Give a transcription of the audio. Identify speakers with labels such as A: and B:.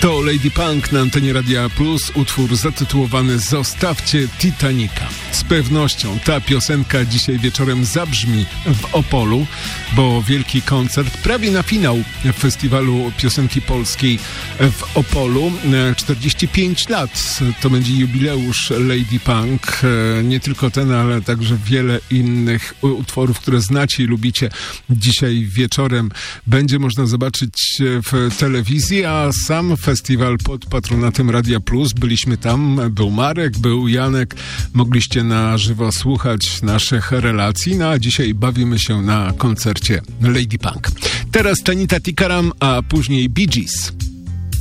A: To Lady Punk na antenie Radia Plus, utwór zatytułowany Zostawcie Titanica. Z pewnością ta piosenka dzisiaj wieczorem zabrzmi w Opolu, bo wielki koncert prawie na finał Festiwalu Piosenki Polskiej w Opolu. 45 lat to będzie jubileusz Lady Punk. Nie tylko ten, ale także wiele innych utworów, które znacie i lubicie. Dzisiaj wieczorem będzie można zobaczyć w telewizji, a sam festiwal pod patronatem Radia Plus. Byliśmy tam, był Marek, był Janek. Mogliście na żywo słuchać naszych relacji. No a dzisiaj bawimy się na koncercie Lady Punk. Teraz Tanita Tikaram, a później Bee Gees.